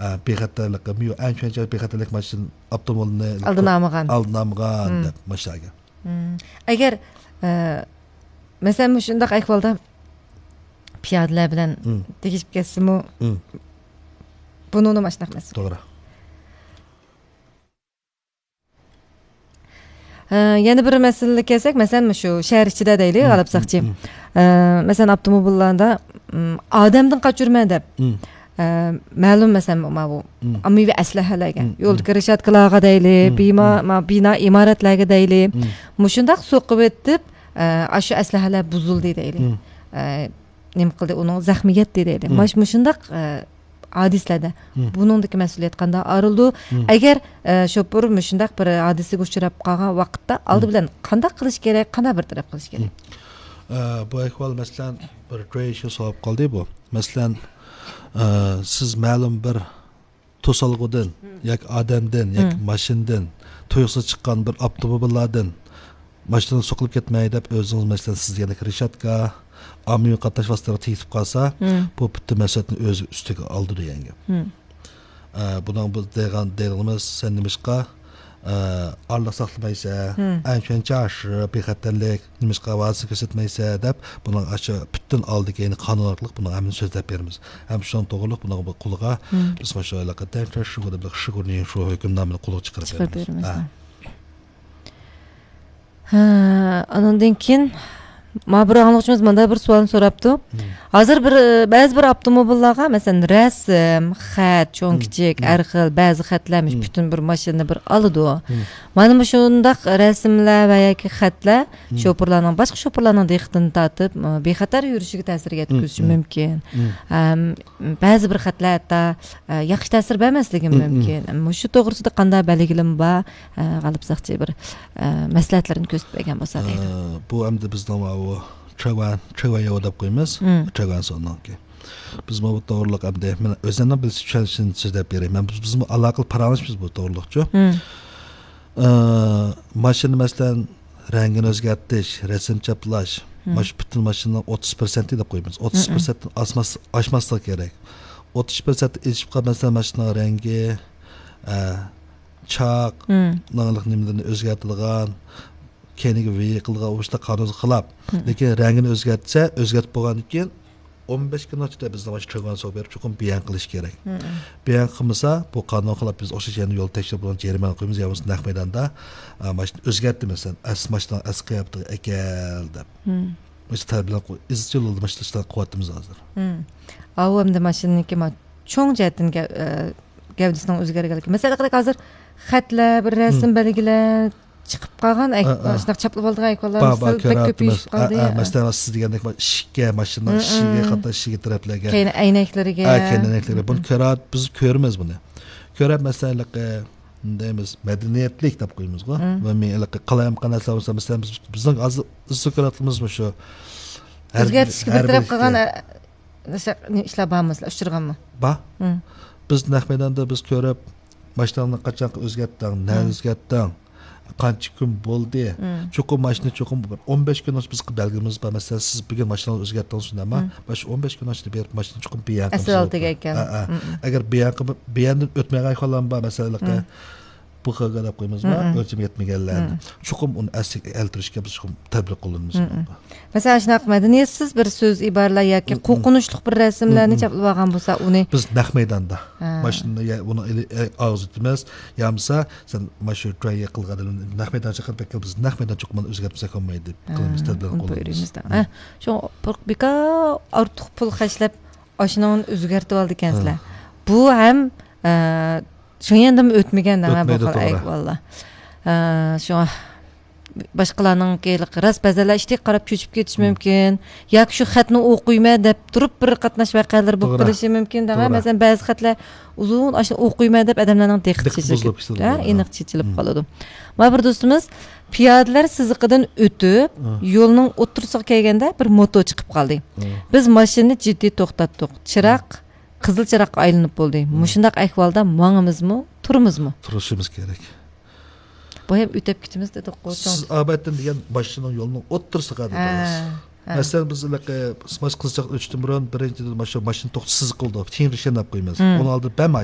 bexatarlik qilmiyor. En çok bexatarlik maşın avtomobilni aldın algan deb maşaga. Agar mesela shundaq ahvolda piyodalar bilan tegishib ketsa-mu, buni unamashnaq emas. To'g'ri. Yana bir masalaga kelsak, masalan, shu shahar ichida deylik, g'alabsaqchi. Masalan, avtomobillarda odamdan qochirma deb. Ma'lum masalan, bu ommaviy aslahalarga, yo'ldagi reshatkalarga deylik, bino imoratlarga deylik, mushundaq so'qib etib, shu aslahalar buzildi deylik. Nima qildi, uning zaxmiyat deylik. Mushundaq hadislarda buningdagi mas'uliyat qanday arildi? Agar shopur shundaq bir hodisaga uchrab qolgan vaqtda oldi bilan qanday qilish kerak, qanday bir taraf qilish kerak? Bu ahvol masalan bir creation solib qoldi bu. Masalan, siz ma'lum bir to'salg'idan yoki odamdan yoki mashindan to'yqisi chiqqan bir avtomobillardan mashina so'qilib ketmaydi deb o'zingiz masalan siz yana reshatka amniy qatnash vositalariga tegib qolsa, bu bitta mas'uliyatni o'z ustiga oldi degan gap. Buning biz deganimiz sen nimishqa Allah saqlamaysa, ancha chashi bexatarlik nimishqa va'zi ko'rsatmaysa deb buning acha butun oldiga ya'ni qonun orqali buning hammasini so'zlab beramiz. Ham shundan to'g'riliq buning quliga biz mana shu deb shu hukmnomani quliga chiqarib beramiz. Ondan keyin bir anlıqçımız manda bir sualını soraptı. Hazır bazı bir avtomobillarga mesela rasm, xat, cho'ng kichik, har xil ba'zi xatlarmish bütün bir mashinani bir oladi. Mana shundaq rasmlar va yoki xatlar sho'purlarning boshqa sho'purlarning diqqatini tortib, bexatar yurishiga ta'sir etkizishi mumkin. Ba'zi bir xatlar hatto yaxshi ta'sir bermasligi mumkin. Shu to'g'risida qanday belgilim bor, g'alabsaqchi bir maslahatlarni ko'rsatgan bo'lsa deydi. Bu hamda bizning Çavan yodab qo'yamiz. Çavan sondan ki. Biz bu to'g'riliq hamda men o'zimdan bilish uchun so'zlab beraman. Men biz aloqali paranishmiz bu to'g'riliqchi. Mashina masalan rangini o'zgartirish, rasm chaplash, butun mashinaning 30% deb qo'yamiz. 30% oshmasligi kerak. 30% eshib qolmasa mashinaning rangi, chaq, naqliq nimalarni o'zgartirilgan keniga vehiqilga o'shda qonun qilib, lekin rangini o'zgartib bo'lgandan keyin 15 kun ichida biz nima chiqargan so'z berib chuqur bayon qilish kerak. Bayon qilmasa, bu qonun qilib biz o'sha yerni yo'l tekshirib bo'lgan jarima qo'yamiz, yoki naq maydonda mashina o'zgartdi masalan, mashina asqiyapti ekan deb. O'sha tarbiyalar izchil yo'lda mashina quvvatimiz hozir. Avamda mashinaniki cho'ng jihatdan gavdasining o'zgarganligi. Masalan, hozir xatlar, bir rasm belgilar chiqib qolgan, shunaqa chaplab oldigan ayollar ko'payib qoldi. Masalan, siz degandek ishga, mashina ishiga, qattiq ishiga taraflarga. Keyin aynaklariga. Buni ko'rib, biz ko'ramiz buni. Ko'rib masalan, deymiz, madaniyatlik deb qo'yamiz-ku. Va men qalayam qanasa bo'lsa, masalan, bizning hozir istiqoratimiz shu. O'zgartishga bir taraf qilgan ishlar bormi, uchirganmi? Bor. Biz naq maydonda biz ko'rib, mashinani qachon o'zgartding, nima o'zgartding? Qancha kun bo'ldi? Cho'qim mashina 15 kun biz belgimiz bor. Masalan, siz bugun mashinani o'zgartdingiz shundami? Bash 15 kun ichida berib mashina cho'qim bayon qilasiz. Asfaltiga ekan. Agar bayon o'tmagan holat bor, masalan, bu qilib qo'ymizmi? O'lcham yetmaganlarni. Cho'qim uni asliga eltirishga biz cho'qim tarbiya qo'llanamiz. Masalan, shunaqa madaniyatsiz bir so'z iboralar yoki qo'rqinchli bir rasmlarni chaplab olgan bo'lsa, uni biz naq maydonda mashina uni og'zitimiz, yamsa sen mashina joyga qilgan naq maydon chiqib biz naq maydon cho'qim o'zgartsa olmaydi deb qilamiz, tarbiya qo'llanamiz. Shu beka ortiq pul xashlab oshnoni o'zgartib oldi ekansizlar. Bu ham shu yendam o'tmagandan bu vallah. Shu boshqalarning ras bazalar ishga qarab cho'chib ketish mumkin yoki shu xatni o'qiyma deb turib bir qatnash voqealar bo'lib qolishi mumkin. Masalan, ba'zi xatlar uzun o'qiyma deb odamlarning diqqati aniq chechilib qoladi. Va bir do'stimiz piyodalar siziqidan o'tib yo'lning o'tirisiga kelganda bir moto chiqib qoldi. Biz mashinani jiddiy to'xtatdik. Chiroq qizil chiroqqa aylanib bo'ldi. Mushundaq ahvolda mangimizmi, turimizmi? Turishimiz kerak. Bu ham o'tib ketimiz dedi qo'ysan. Siz albatta degan mashina yo'lning o'tirisiga qadar. Masalan, biz smash qizchaq o'tishdan burun birinchi mashina to'xtasiz qildi. Tengrishan deb qo'yamiz. Uni oldi